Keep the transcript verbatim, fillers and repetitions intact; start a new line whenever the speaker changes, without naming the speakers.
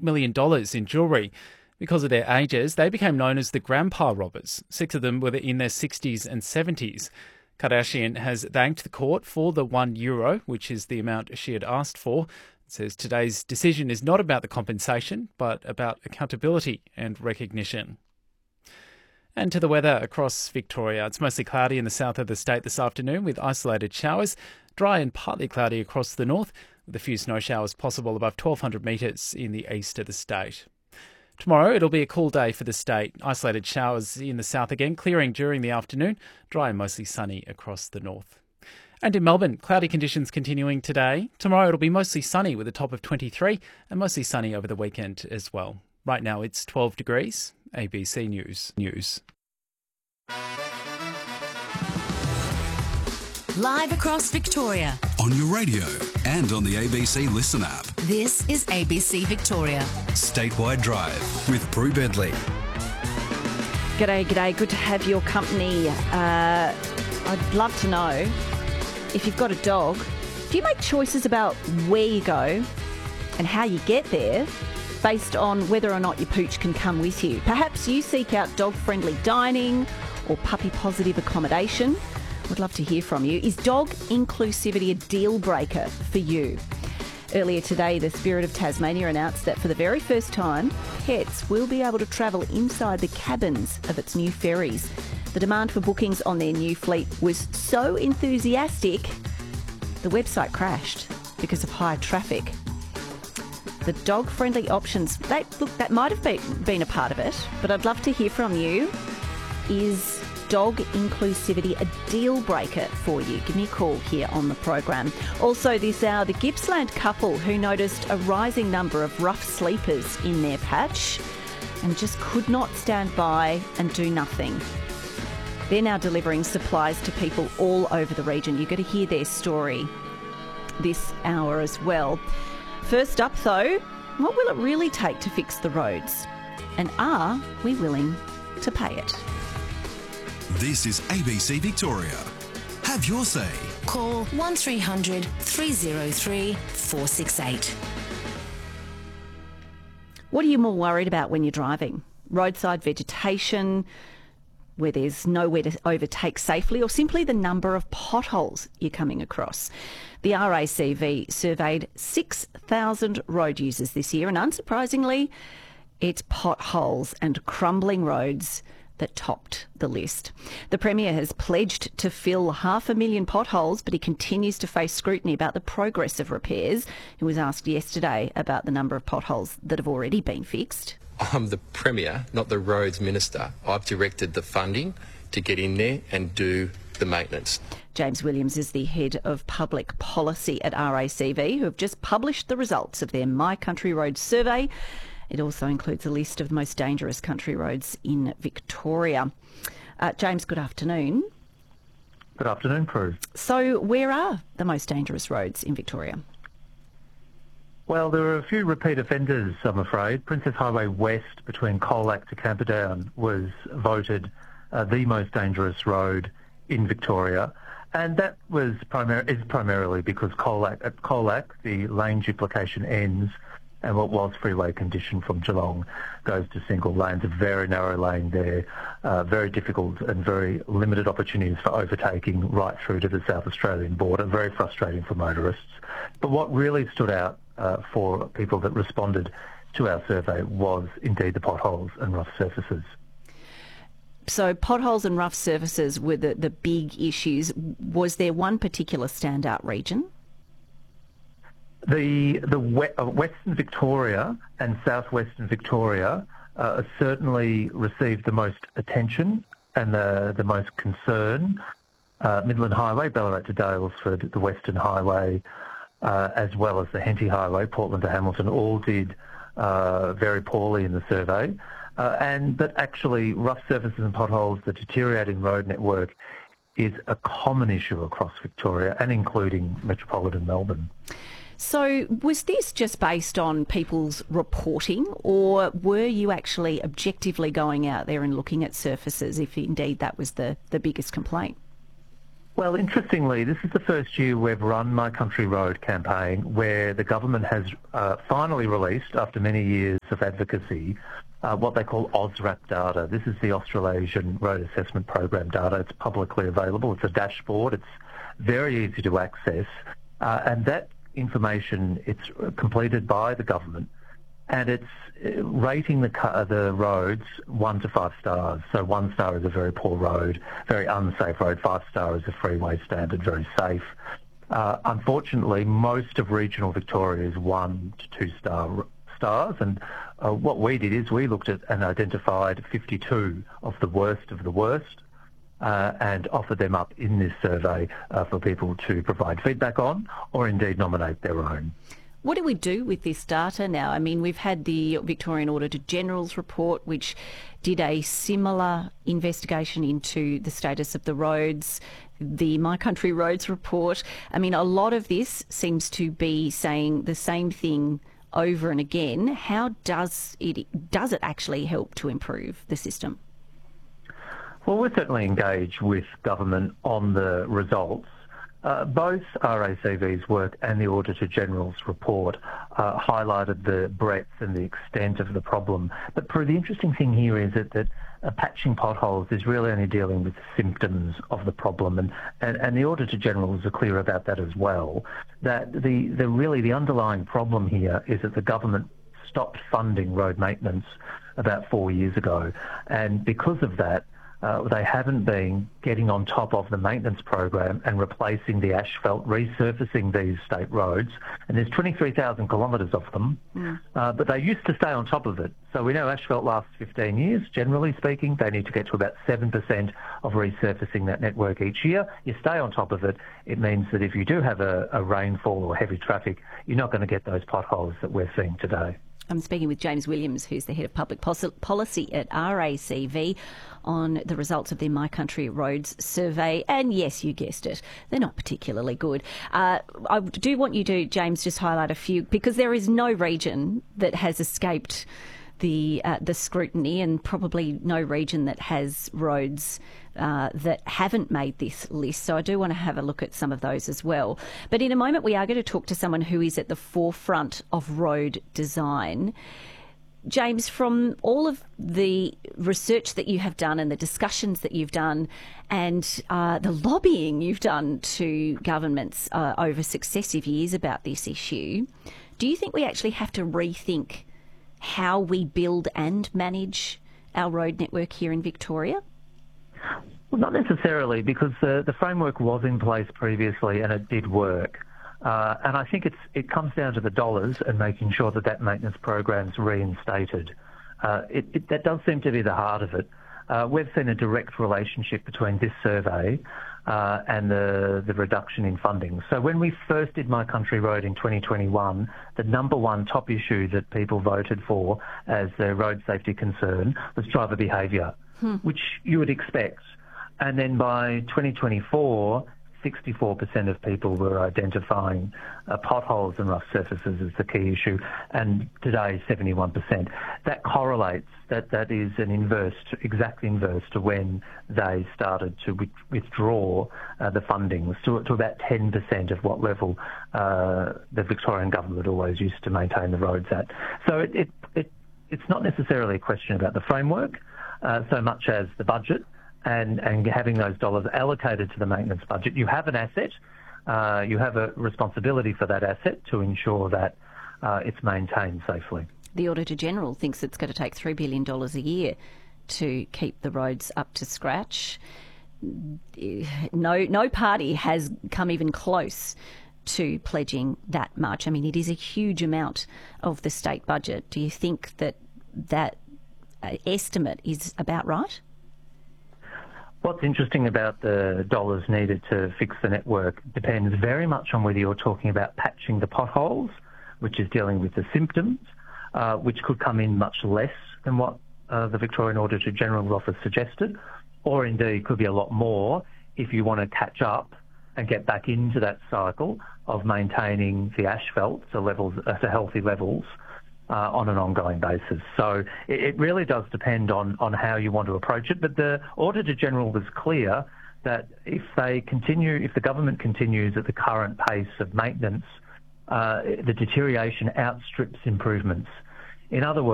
million dollars in jewellery. Because of their ages, they became known as the Grandpa Robbers. Six of them were in their sixties and seventies. Kardashian has thanked the court for the one euro, which is the amount she had asked for. It says today's decision is not about the compensation, but about accountability and recognition. And to the weather across Victoria. It's mostly cloudy in the south of the state this afternoon with isolated showers. Dry and partly cloudy across the north, with a few snow showers possible above twelve hundred metres in the east of the state. Tomorrow it'll be a cool day for the state. Isolated showers in the south again, clearing during the afternoon. Dry and mostly sunny across the north. And in Melbourne, cloudy conditions continuing today. Tomorrow it'll be mostly sunny with a top of twenty-three and mostly sunny over the weekend as well. Right now it's twelve degrees. A B C News. News.
Live across Victoria.
On your radio and on the A B C Listen app.
This is A B C Victoria.
Statewide Drive with Prue Bedley.
G'day, g'day. Good to have your company. Uh, I'd love to know, if you've got a dog, do you make choices about where you go and how you get there based on whether or not your pooch can come with you? Perhaps you seek out dog-friendly dining or puppy-positive accommodation. Would love to hear from you. Is dog inclusivity a deal breaker for you? Earlier today, the Spirit of Tasmania announced that for the very first time, pets will be able to travel inside the cabins of its new ferries. The demand for bookings on their new fleet was so enthusiastic, the website crashed because of high traffic. The dog-friendly options, they, look, that might have been, been a part of it, but I'd love to hear from you. Is dog inclusivity a deal breaker for you? Give me a call here on the program. Also this hour, the Gippsland couple who noticed a rising number of rough sleepers in their patch and just could not stand by and do nothing. They're now delivering supplies to people all over the region. You've got to hear their story this hour as well. First up though, what will it really take to fix the roads? And are we willing to pay it?
This is A B C Victoria. Have your say.
Call one three hundred three oh three four six eight.
What are you more worried about when you're driving? Roadside vegetation, where there's nowhere to overtake safely, or simply the number of potholes you're coming across? The R A C V surveyed six thousand road users this year, and unsurprisingly, it's potholes and crumbling roads that topped the list. The Premier has pledged to fill half a million potholes, but he continues to face scrutiny about the progress of repairs. He was asked yesterday about the number of potholes that have already been fixed.
I'm the Premier, not the Roads Minister. I've directed the funding to get in there and do the maintenance.
James Williams is the Head of Public Policy at R A C V, who have just published the results of their My Country Roads survey. It also includes a list of the most dangerous country roads in Victoria. Uh, James, good afternoon.
Good afternoon, Prue.
So where are the most dangerous roads in Victoria?
Well, there are a few repeat offenders, I'm afraid. Princess Highway West between Colac to Camperdown was voted uh, the most dangerous road in Victoria. And that was primar- is primarily because Colac, at Colac, the lane duplication ends, and what was freeway condition from Geelong goes to single lanes, a very narrow lane there, uh, very difficult and very limited opportunities for overtaking right through to the South Australian border, very frustrating for motorists. But what really stood out uh, for people that responded to our survey was indeed the potholes and rough surfaces.
So potholes and rough surfaces were the, the big issues. Was there one particular standout region?
The the we- uh, Western Victoria and Southwestern Victoria uh, certainly received the most attention and the the most concern. Uh, Midland Highway, Ballarat to Daylesford, the Western Highway, uh, as well as the Henty Highway, Portland to Hamilton, all did uh, very poorly in the survey. Uh, and that actually rough surfaces and potholes, the deteriorating road network, is a common issue across Victoria and including metropolitan Melbourne.
So was this just based on people's reporting, or were you actually objectively going out there and looking at surfaces, if indeed that was the, the biggest complaint?
Well, interestingly, this is the first year we've run My Country Road campaign where the government has uh, finally released, after many years of advocacy, uh, what they call AUSRAP data. This is the Australasian Road Assessment Program data. It's publicly available. It's a dashboard. It's very easy to access. Uh, and that information, it's completed by the government, and it's rating the car, the roads one to five stars. So one star is a very poor road, very unsafe road. Five star is a freeway standard, very safe. Uh, unfortunately, most of regional Victoria is one to two star stars, and uh, what we did is we looked at and identified fifty-two of the worst of the worst, uh, and offered them up in this survey uh, for people to provide feedback on, or indeed nominate their own.
What do we do with this data now? I mean, we've had the Victorian Auditor General's report, which did a similar investigation into the status of the roads, the My Country Roads report. I mean, a lot of this seems to be saying the same thing over and again. How does it, does it actually help to improve the system?
Well, we're certainly engaged with government on the results. Uh, both R A C V's work and the Auditor General's report uh, highlighted the breadth and the extent of the problem. But the interesting thing here is that, that uh, patching potholes is really only dealing with the symptoms of the problem, and, and, and the Auditor General is clear about that as well, that the, the really the underlying problem here is that the government stopped funding road maintenance about four years ago, and because of that, Uh, they haven't been getting on top of the maintenance program and replacing the asphalt, resurfacing these state roads. And there's twenty-three thousand kilometres of them, mm. uh, but they used to stay on top of it. So we know asphalt lasts fifteen years, generally speaking. They need to get to about seven percent of resurfacing that network each year. You stay on top of it. It means that if you do have a, a rainfall or heavy traffic, you're not going to get those potholes that we're seeing today.
I'm speaking with James Williams, who's the Head of Public Policy at R A C V, on the results of their My Country Roads survey. And yes, you guessed it, they're not particularly good. Uh, I do want you to, James, just highlight a few, because there is no region that has escaped the uh, the scrutiny, and probably no region that has roads uh, that haven't made this list. So I do want to have a look at some of those as well. But in a moment, we are going to talk to someone who is at the forefront of road design. James, from all of the research that you have done and the discussions that you've done and uh, the lobbying you've done to governments uh, over successive years about this issue, do you think we actually have to rethink how we build and manage our road network here in Victoria?
Well, not necessarily, because the, the framework was in place previously and it did work. Uh, and I think it's, it comes down to the dollars and making sure that that maintenance program's reinstated. Uh, it, it, that does seem to be the heart of it. Uh, we've seen a direct relationship between this survey uh, and the, the reduction in funding. So when we first did My Country Road in twenty twenty-one, the number one top issue that people voted for as their road safety concern was driver behaviour, hmm. which you would expect. And then by twenty twenty-four, sixty-four percent of people were identifying uh, potholes and rough surfaces as the key issue, and today seventy-one percent. That correlates, that, that is an inverse, exact inverse to when they started to with, withdraw uh, the funding, to, to about ten percent of what level uh, the Victorian government always used to maintain the roads at. So it, it, it, it's not necessarily a question about the framework uh, so much as the budget. And, and having those dollars allocated to the maintenance budget. You have an asset, uh, you have a responsibility for that asset to ensure that uh, it's maintained safely.
The Auditor General thinks it's going to take three billion dollars a year to keep the roads up to scratch. No, no party has come even close to pledging that much. I mean, it is a huge amount of the state budget. Do you think that that estimate is about right?
What's interesting about the dollars needed to fix the network depends very much on whether you're talking about patching the potholes, which is dealing with the symptoms, uh, which could come in much less than what uh, the Victorian Auditor General's Office suggested, or indeed could be a lot more if you want to catch up and get back into that cycle of maintaining the asphalt to levels, uh, to healthy levels, Uh, on an ongoing basis. So it, it really does depend on, on how you want to approach it. But the Auditor General was clear that if they continue, if the government continues at the current pace of maintenance, uh, the deterioration outstrips improvements. In other words,